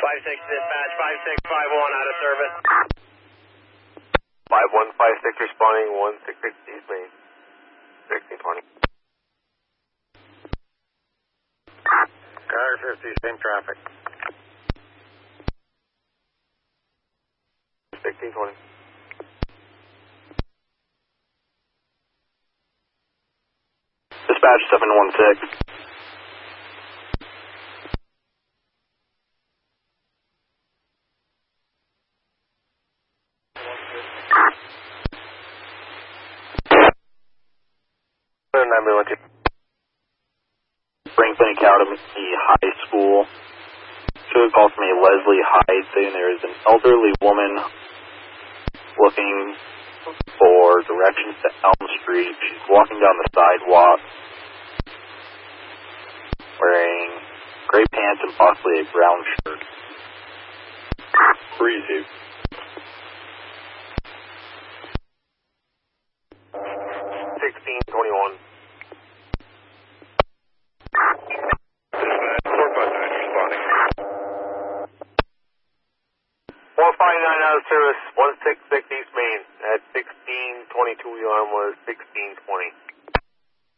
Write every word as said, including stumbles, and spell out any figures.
five six dispatch, five six five one out of service. five one five six responding, one six six East Main, sixteen twenty. Car fifty, same traffic. sixteen twenty. Dispatch seven one six. Franklin Academy High School. Should call from a Leslie Hyde saying there is an elderly woman looking for directions to Elm Street. She's walking down the sidewalk wearing gray pants and possibly a brown shirt. Breezy. sixteen twenty-one. four five nine responding. one five nine out of service, one six six East Main. At sixteen twenty-two, the alarm was sixteen twenty.